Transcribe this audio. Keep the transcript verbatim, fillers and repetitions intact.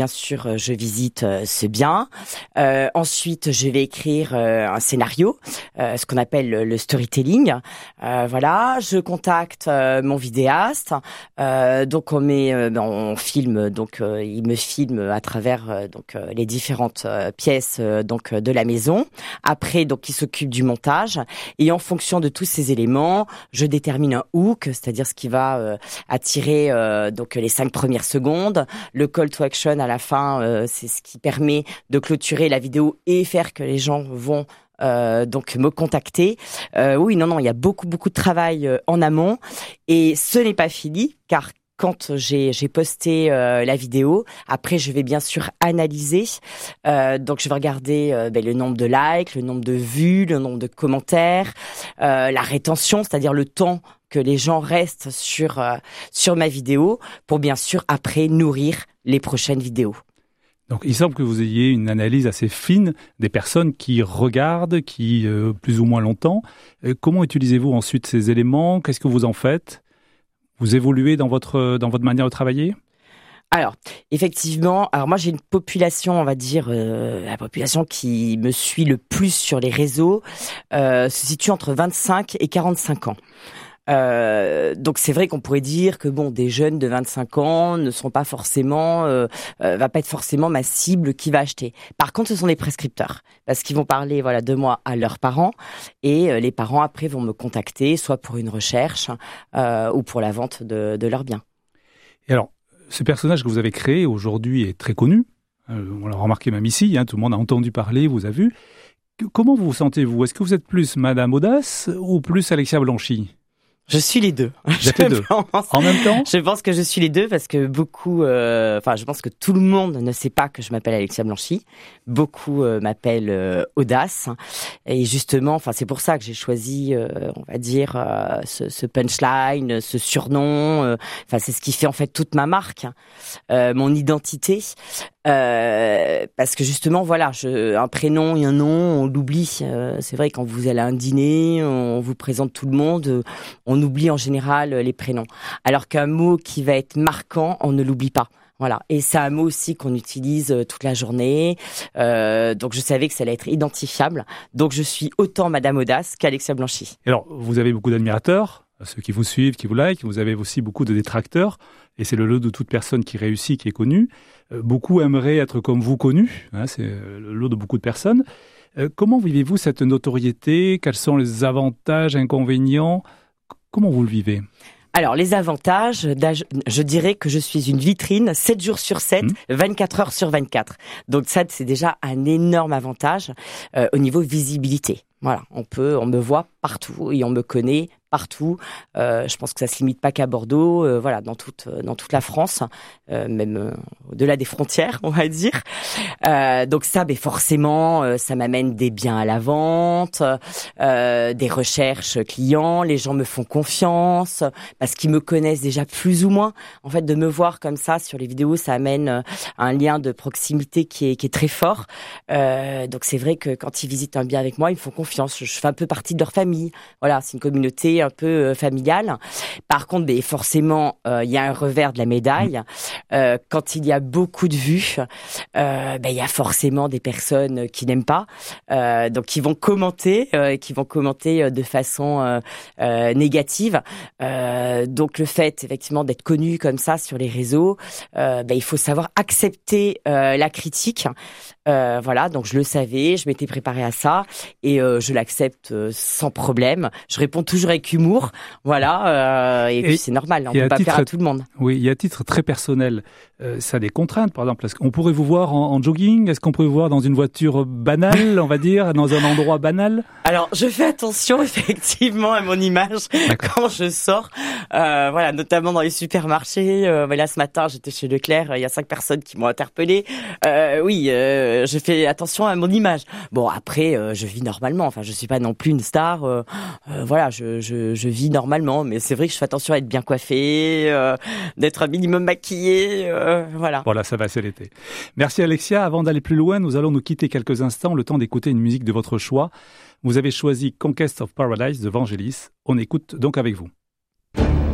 Bien sûr, euh, je visite euh, ce bien. Euh, ensuite, je vais écrire euh, un scénario, euh, ce qu'on appelle le, le storytelling. Euh, voilà, je contacte euh, mon vidéaste. Euh, donc on met, euh, on filme, donc euh, il me filme à travers euh, donc euh, les différentes euh, pièces euh, donc de la maison. Après, donc il s'occupe du montage et en fonction de tous ces éléments, je détermine un hook, c'est-à-dire ce qui va euh, attirer euh, donc les cinq premières secondes, le call to action à la fin, euh, c'est ce qui permet de clôturer la vidéo et faire que les gens vont euh, donc me contacter. Euh, oui, non, non, il y a beaucoup, beaucoup de travail euh, en amont et ce n'est pas fini car quand j'ai, j'ai posté euh, la vidéo, après je vais bien sûr analyser. Euh, donc je vais regarder euh, ben, le nombre de likes, le nombre de vues, le nombre de commentaires, euh, la rétention, c'est-à-dire le temps que les gens restent sur euh, sur ma vidéo pour bien sûr après nourrir les prochaines vidéos. Donc il semble que vous ayez une analyse assez fine des personnes qui regardent, qui euh, plus ou moins longtemps. Euh, comment utilisez-vous ensuite ces éléments ? Qu'est-ce que vous en faites ? Vous évoluez dans votre dans votre manière de travailler ? Alors, effectivement, alors moi j'ai une population, on va dire, euh, la population qui me suit le plus sur les réseaux euh, se situe entre vingt-cinq et quarante-cinq ans. Euh, donc c'est vrai qu'on pourrait dire que bon, des jeunes de vingt-cinq ans ne sont pas forcément, euh, euh, va pas être forcément ma cible qui va acheter. Par contre, ce sont des prescripteurs parce qu'ils vont parler, voilà, de moi à leurs parents et euh, les parents après vont me contacter, soit pour une recherche euh, ou pour la vente de, de leurs biens. Et alors, ce personnage que vous avez créé aujourd'hui est très connu. Euh, on l'a remarqué même ici, hein, tout le monde a entendu parler, vous a vu. Comment vous vous sentez-vous ? Est-ce que vous êtes plus Madame Audace ou plus Alexia Blanchi ? Je suis les deux. Vous êtes les deux. Pense, en même temps ? Je pense que je suis les deux parce que beaucoup, euh, enfin, je pense que tout le monde ne sait pas que je m'appelle Alexia Blanchi. Beaucoup euh, m'appellent euh, Audace. Et justement, enfin, c'est pour ça que j'ai choisi, euh, on va dire, euh, ce, ce punchline, ce surnom. Euh, enfin, c'est ce qui fait en fait toute ma marque, euh, mon identité. Euh, parce que justement, voilà, je, un prénom et un nom, on l'oublie. Euh, c'est vrai, quand vous allez à un dîner, on vous présente tout le monde, euh, on oublie en général les prénoms. Alors qu'un mot qui va être marquant, on ne l'oublie pas. Voilà, et c'est un mot aussi qu'on utilise toute la journée. Euh, donc je savais que ça allait être identifiable. Donc je suis autant Madame Audace qu'Alexia Blanchi. Alors, vous avez beaucoup d'admirateurs, ceux qui vous suivent, qui vous like. Vous avez aussi beaucoup de détracteurs. Et c'est le lot de toute personne qui réussit, qui est connue. Euh, beaucoup aimeraient être comme vous connus. Hein, c'est le lot de beaucoup de personnes. Euh, comment vivez-vous cette notoriété ? Quels sont les avantages, inconvénients ? Comment vous le vivez ? Alors, les avantages, je dirais que je suis une vitrine sept jours sur sept, mmh. vingt-quatre heures sur vingt-quatre. Donc ça, c'est déjà un énorme avantage euh, au niveau visibilité. Voilà, on peut, on me voit partout et on me connaît partout. Euh, je pense que ça se limite pas qu'à Bordeaux, euh, voilà, dans toute dans toute la France, euh, même euh, au-delà des frontières, on va dire. Euh, donc ça, ben forcément, euh, ça m'amène des biens à la vente, euh, des recherches clients. Les gens me font confiance parce qu'ils me connaissent déjà plus ou moins. En fait, de me voir comme ça sur les vidéos, ça amène un lien de proximité qui est qui est très fort. Euh, donc c'est vrai que quand ils visitent un bien avec moi, ils me font confiance. Je fais un peu partie de leur famille. Voilà, c'est une communauté un peu euh, familiale. Par contre, ben, forcément, euh, il y a un revers de la médaille. Euh, quand il y a beaucoup de vues, euh, ben, il y a forcément des personnes qui n'aiment pas, euh, donc qui vont commenter, euh, qui vont commenter de façon euh, euh, négative. Euh, donc le fait, effectivement, d'être connu comme ça sur les réseaux, euh, ben, il faut savoir accepter euh, la critique. Euh, voilà, donc je le savais, je m'étais préparée à ça et euh, je l'accepte euh, sans problème. Je réponds toujours avec humour, voilà, euh, et, et puis c'est normal, on peut pas plaire à tout le monde. Oui, et à titre très personnel, euh, ça a des contraintes, par exemple. Est-ce qu'on pourrait vous voir en, en jogging ? Est-ce qu'on pourrait vous voir dans une voiture banale, on va dire, dans un endroit banal ? Alors, je fais attention effectivement à mon image quand je sors, euh, voilà, notamment dans les supermarchés. Euh, voilà, ce matin, j'étais chez Leclerc, il y a cinq personnes qui m'ont interpellée. Euh, oui. Euh, je fais attention à mon image. Bon, après, euh, je vis normalement. Enfin, je suis pas non plus une star. Euh, euh, voilà, je, je, je vis normalement. Mais c'est vrai que je fais attention à être bien coiffée, euh, d'être un minimum maquillée. Euh, voilà. Voilà, ça va, c'est l'été. Merci Alexia. Avant d'aller plus loin, nous allons nous quitter quelques instants, le temps d'écouter une musique de votre choix. Vous avez choisi Conquest of Paradise de Vangelis. On écoute donc avec vous.